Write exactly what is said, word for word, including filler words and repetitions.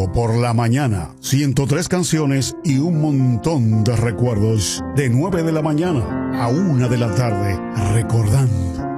Domingo por la mañana, ciento tres canciones y un montón de recuerdos. De nueve de la mañana a una de la tarde, recordando